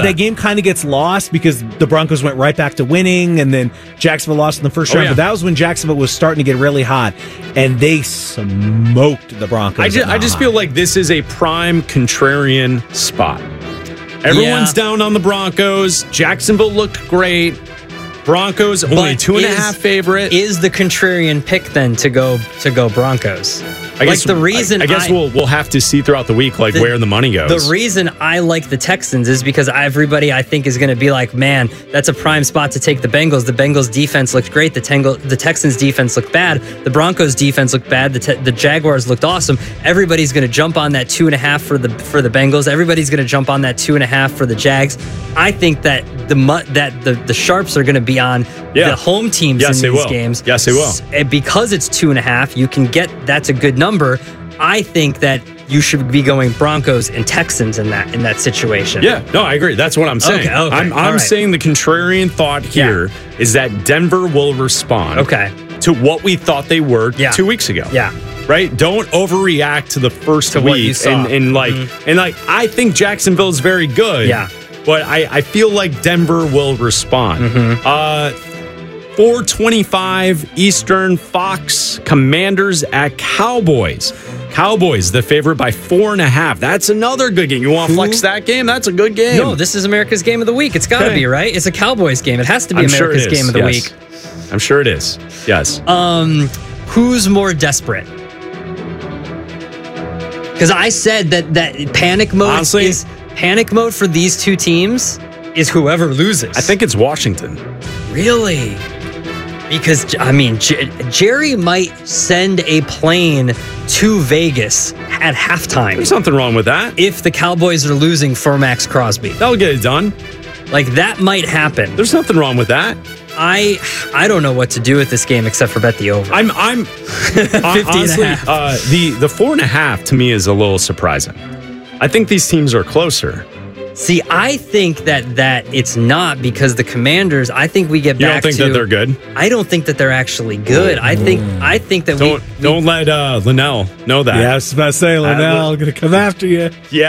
that game kind of gets lost because the Broncos went right back to winning, and then Jacksonville lost in the first round. Yeah. But that was when Jacksonville was starting to get really hot, and they smoked the Broncos. I just feel like this is a prime contrarian spot. Everyone's down on the Broncos. Jacksonville looked great. Broncos only 2.5 favorite. Is the contrarian pick then to go Broncos? I guess we'll have to see throughout the week where the money goes. The reason I like the Texans is because everybody I think is going to be like, man, that's a prime spot to take the Bengals. The Bengals defense looked great. The Texans defense looked bad. The Broncos defense looked bad. The Jaguars looked awesome. Everybody's going to jump on that 2.5 for the Bengals. Everybody's going to jump on that 2.5 for the Jags. I think that the sharps are going to be on the home teams in these games. Yes, they will. Because it's 2.5, you can get that's a good number. I think that you should be going Broncos and Texans in that situation. Yeah, no, I agree. That's what I'm saying. Okay. I'm saying the contrarian thought here is that Denver will respond to what we thought they were 2 weeks ago. Yeah. Right? Don't overreact to the first week. What you saw. And I think Jacksonville is very good. Yeah. But I feel like Denver will respond. 4:25 Eastern, Fox, Commanders at Cowboys. Cowboys, the favorite by 4.5. That's another good game. You want to flex that game? That's a good game. No, this is America's game of the week. It's got to be, right? It's a Cowboys game. It has to be America's game of the week. I'm sure it is. Yes. Who's more desperate? Because I said that panic mode panic mode for these two teams is whoever loses. I think it's Washington. Really? Because, Jerry might send a plane to Vegas at halftime. There's nothing wrong with that. If the Cowboys are losing for Max Crosby. That'll get it done. That might happen. There's nothing wrong with that. I don't know what to do with this game except for bet the over. I'm 50 honestly, and a half. The 4.5 to me is a little surprising. I think these teams are closer. See, I think that it's not because the Commanders, I think we get back to... You don't think that they're good? I don't think that they're actually good. I think that don't let Linnell know that. Yeah, I was about to say, Linnell going to come after you. Yeah,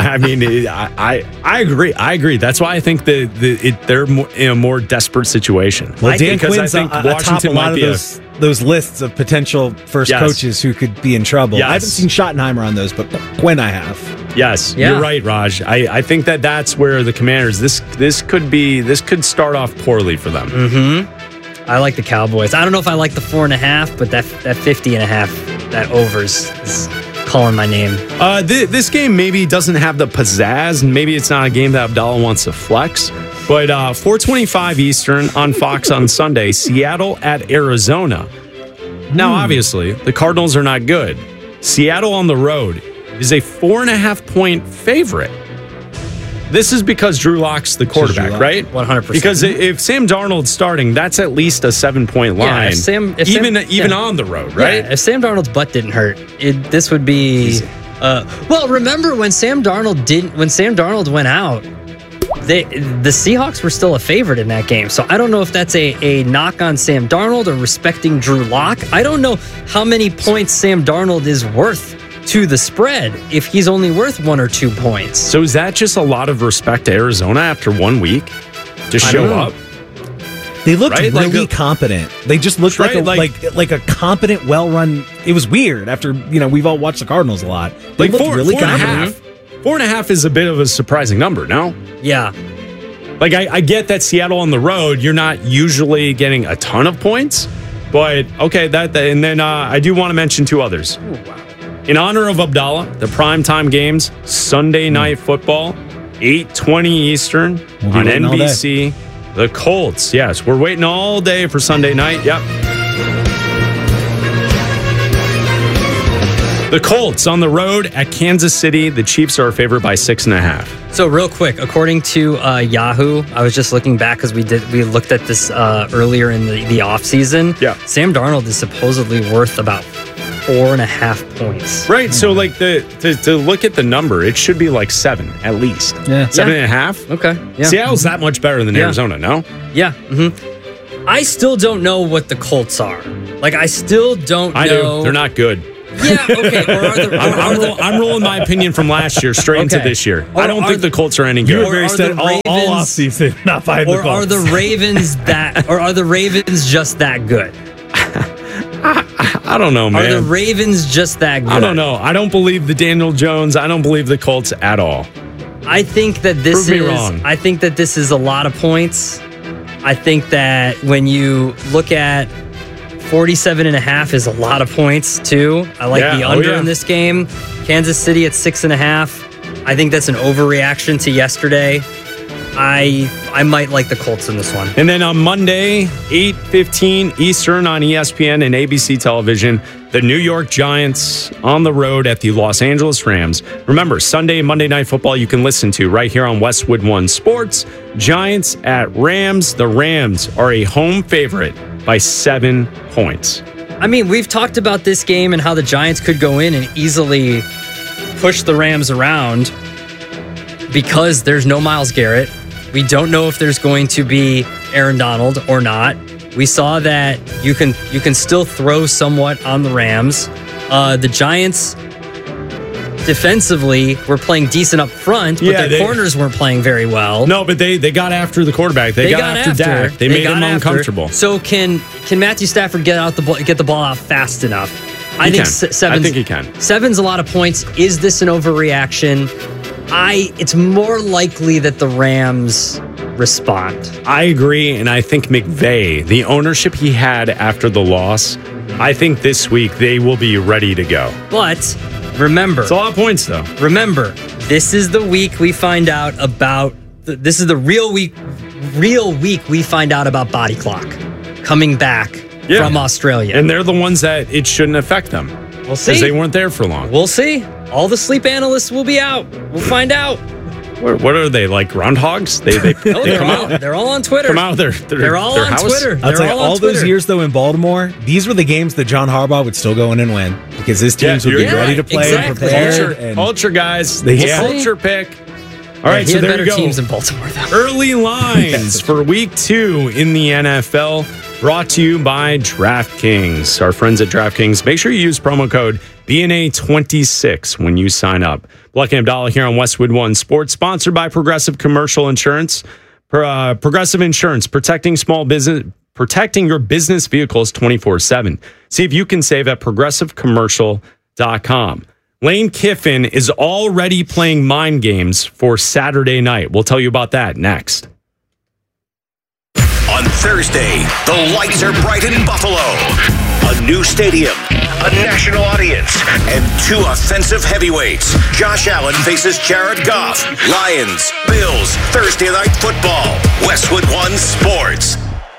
I agree. I agree. That's why I think they're in a more desperate situation. Well, Dan Quinn's atop a lot of those lists of potential first coaches who could be in trouble. Yes. I haven't seen Schottenheimer on those, but Quinn I have. Yes, you're right, Raj. I think that's where the Commanders, this could start off poorly for them. Mm-hmm. I like the Cowboys. I don't know if I like the 4.5, but that 50.5, that overs is calling my name. This game maybe doesn't have the pizzazz, and maybe it's not a game that Abdallah wants to flex. But 4:25 Eastern on Fox on Sunday, Seattle at Arizona. Now, obviously, the Cardinals are not good. Seattle on the road is a 4.5-point favorite. This is because Drew Lock's the quarterback, right? 100%. Because if Sam Darnold's starting, that's at least a 7-point line. Even on the road, right? Yeah, if Sam Darnold's butt didn't hurt, this would be. Remember when Sam Darnold went out, the Seahawks were still a favorite in that game. So I don't know if that's a knock on Sam Darnold or respecting Drew Lock. I don't know how many points Sam Darnold is worth to the spread if he's only worth 1 or 2 points. So is that just a lot of respect to Arizona after 1 week to show up? They looked really competent. They just looked like a competent, well-run. It was weird after we've all watched the Cardinals a lot. They looked really competent. 4.5 is a bit of a surprising number, no? Yeah. I get that Seattle on the road, you're not usually getting a ton of points, but okay, and then I do want to mention 2 others. Ooh, wow. In honor of Abdallah, the primetime games, Sunday Night Football, 8:20 Eastern on NBC. The Colts, yes, we're waiting all day for Sunday night. Yep. The Colts on the road at Kansas City. The Chiefs are a favorite by 6.5. So real quick, according to Yahoo, I was just looking back because we looked at this earlier in the offseason. Yeah. Sam Darnold is supposedly worth about 4.5 points. Right. So to look at the number, it should be 7 at least. Yeah. 7.5. Okay. Yeah. Seattle's that much better than Arizona, no? Yeah. Mm-hmm. I still don't know what the Colts are. I still don't know. I do. They're not good. Yeah, okay. I'm rolling my opinion from last year straight into this year. I don't think the Colts are any good. You were very steady all offseason, not buying the Colts. Or are the Ravens just that good? I don't know, man. Are the Ravens just that good? I don't know. I don't believe the Daniel Jones. I don't believe the Colts at all. I think that this I think that this is a lot of points. I think that when you look at 47.5 is a lot of points too. I like the under in this game. Kansas City at 6.5. I think that's an overreaction to yesterday. I might like the Colts in this one. And then on Monday, 8:15 Eastern on ESPN and ABC television, the New York Giants on the road at the Los Angeles Rams. Remember, Sunday and Monday Night Football you can listen to right here on Westwood One Sports. Giants at Rams. The Rams are a home favorite by 7 points. I mean, we've talked about this game and how the Giants could go in and easily push the Rams around because there's no Myles Garrett. We don't know if there's going to be Aaron Donald or not. We saw that you can still throw somewhat on the Rams. The Giants defensively were playing decent up front, but their corners weren't playing very well. No, but they got after the quarterback. They got after Dak. They made him uncomfortable. So can Matthew Stafford get the ball out fast enough? I think he can. 7's a lot of points. Is this an overreaction? It's more likely that the Rams respond. I agree, and I think McVay, the ownership he had after the loss, I think this week they will be ready to go. But remember, it's a lot of points, though. Remember, this is the week we find out about. This is the real week we find out about Body Clock coming back from Australia, and they're the ones that it shouldn't affect them. We'll see. Because they weren't there for long. We'll see. All the sleep analysts will be out. We'll find out. What are they, like groundhogs? They come out. They're all on Twitter. Come out they're all on house. Twitter. I'll tell you, all those years though in Baltimore, these were the games that John Harbaugh would still go in and win because his teams would be ready to play and prepared. Culture guys. Culture pick. All right, so there you go. Teams in Baltimore, though. Early lines for Week 2 in the NFL, brought to you by DraftKings. Our friends at DraftKings. Make sure you use promo code BNA26 when you sign up. Black and Abdallah here on Westwood One Sports, sponsored by Progressive Commercial Insurance. Progressive Insurance, protecting your business vehicles 24/7. See if you can save at progressivecommercial.com. Lane Kiffin is already playing mind games for Saturday night. We'll tell you about that next. On Thursday, the lights are bright in Buffalo. A new stadium, a national audience, and 2 offensive heavyweights. Josh Allen faces Jared Goff. Lions, Bills, Thursday Night Football. Westwood One Sports.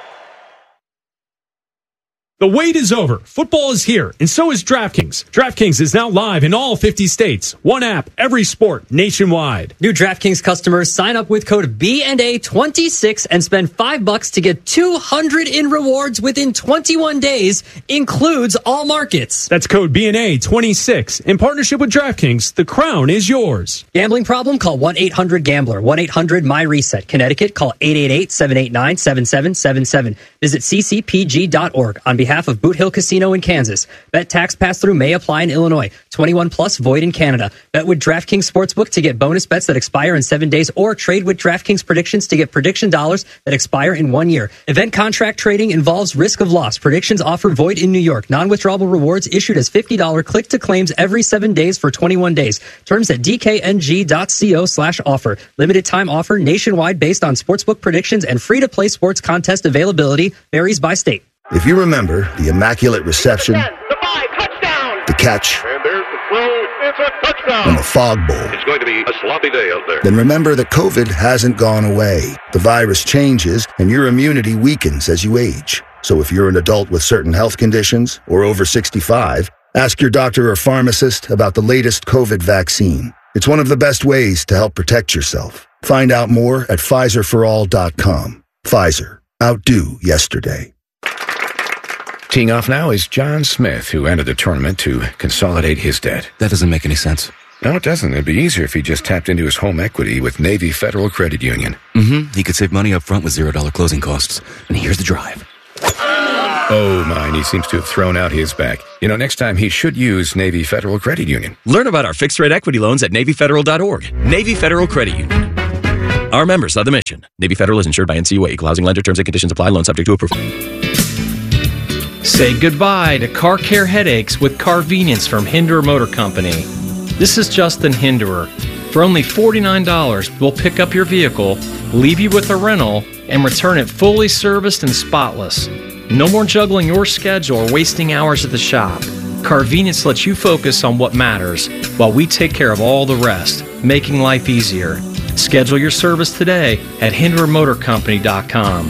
The wait is over. Football is here, and so is DraftKings. DraftKings is now live in all 50 states. One app, every sport, nationwide. New DraftKings customers sign up with code BNA26 and spend $5 to get $200 in rewards within 21 days. Includes all markets. That's code BNA26. In partnership with DraftKings, the crown is yours. Gambling problem? Call 1-800-GAMBLER. 1-800-MY-RESET. Connecticut, call 888-789-7777. Visit ccpg.org. On behalf of Boot Hill Casino in Kansas. Bet tax pass-through may apply in Illinois. 21 plus void in Canada. Bet with DraftKings Sportsbook to get bonus bets that expire in 7 days or trade with DraftKings Predictions to get prediction dollars that expire in 1 year. Event contract trading involves risk of loss. Predictions offer void in New York. Non-withdrawable rewards issued as $50 click to claims every 7 days for 21 days. Terms at dkng.co/offer. Limited time offer nationwide based on sportsbook predictions and free-to-play sports contest availability varies by state. If you remember the immaculate reception, 10, the 5, touchdown, the catch, and there's the throw, it's a touchdown, and the Fog Bowl, it's going to be a sloppy day out there. Then remember that COVID hasn't gone away. The virus changes, and your immunity weakens as you age. So if you're an adult with certain health conditions or over 65, ask your doctor or pharmacist about the latest COVID vaccine. It's one of the best ways to help protect yourself. Find out more at PfizerForAll.com. Pfizer. Outdo yesterday. Teeing off now is John Smith, who entered the tournament to consolidate his debt. That doesn't make any sense. No, it doesn't. It'd be easier if he just tapped into his home equity with Navy Federal Credit Union. He could save money up front with $0 closing costs. And here's the drive. Oh, mine, he seems to have thrown out his back. Next time he should use Navy Federal Credit Union. Learn about our fixed-rate equity loans at NavyFederal.org. Navy Federal Credit Union. Our members love the mission. Navy Federal is insured by NCUA. Equal housing lender. Terms and conditions apply. Loan subject to approval. Say goodbye to car care headaches with Carvenience from Hinderer Motor Company. This is Justin Hinderer. For only $49, we'll pick up your vehicle, leave you with a rental, and return it fully serviced and spotless. No more juggling your schedule or wasting hours at the shop. Carvenience lets you focus on what matters while we take care of all the rest, making life easier. Schedule your service today at HindererMotorCompany.com.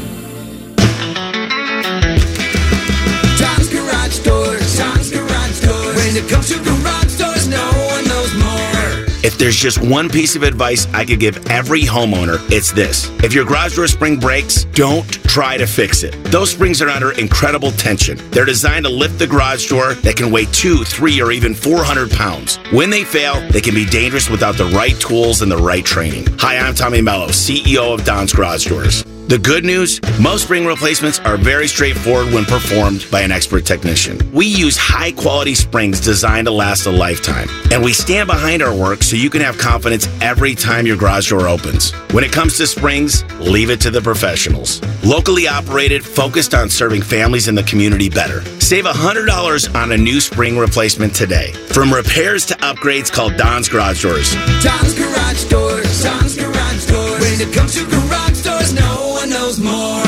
Tom's Garage Doors. Tom's Garage Doors. When it comes to garage doors, no one knows more. If there's just one piece of advice I could give every homeowner, it's this. If your garage door spring breaks, don't try to fix it. Those springs are under incredible tension. They're designed to lift the garage door that can weigh 200, 300, or even 400 pounds. When they fail, they can be dangerous without the right tools and the right training. Hi, I'm Tommy Mello, CEO of Don's Garage Doors. The good news, most spring replacements are very straightforward when performed by an expert technician. We use high-quality springs designed to last a lifetime, and we stand behind our work so you can have confidence every time your garage door opens. When it comes to springs, leave it to the professionals. Locally operated, focused on serving families in the community better. Save $100 on a new spring replacement today. From repairs to upgrades, call Don's Garage Doors. Tom's Garage Doors. Tom's Garage Doors. When it comes to garage doors, no one knows more.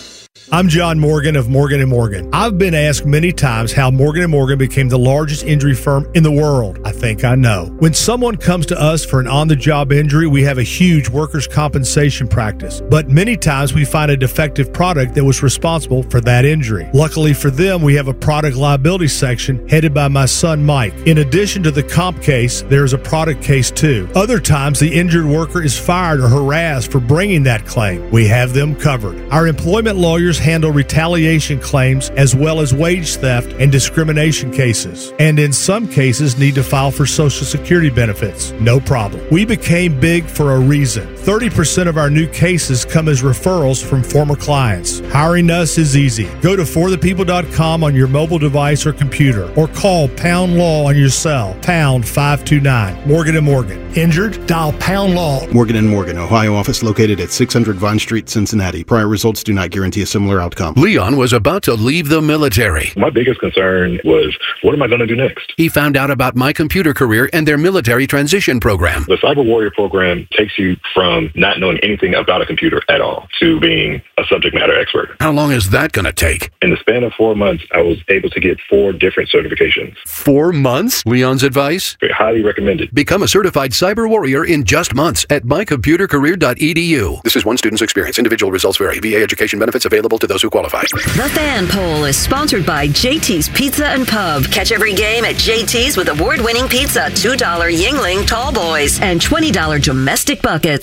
I'm John Morgan of Morgan & Morgan. I've been asked many times how Morgan & Morgan became the largest injury firm in the world. I think I know. When someone comes to us for an on-the-job injury, we have a huge workers' compensation practice. But many times we find a defective product that was responsible for that injury. Luckily for them, we have a product liability section headed by my son Mike. In addition to the comp case, there is a product case too. Other times, the injured worker is fired or harassed for bringing that claim. We have them covered. Our employment lawyers handle retaliation claims as well as wage theft and discrimination cases, and in some cases need to file for Social Security benefits. No problem. We became big for a reason. 30% of our new cases come as referrals from former clients. Hiring us is easy. Go to forthepeople.com on your mobile device or computer, or call Pound Law on your cell, pound 529. Morgan & Morgan. Injured? Dial Pound Law. Morgan & Morgan, Ohio office located at 600 Vine Street, Cincinnati. Prior results do not guarantee a similar outcome. Leon was about to leave the military. My biggest concern was, what am I going to do next? He found out about My Computer Career and their military transition program. The Cyber Warrior program takes you from not knowing anything about a computer at all to being a subject matter expert. How long is that going to take? In the span of 4 months, I was able to get 4 different certifications. 4 months? Leon's advice? Highly recommended. Become a certified cyber warrior in just months at mycomputercareer.edu. This is one student's experience. Individual results vary. VA education benefits available to those who qualify. The Fan Poll is sponsored by JT's Pizza and Pub. Catch every game at JT's with award-winning pizza, $2 Yingling Tall Boys, and $20 domestic buckets.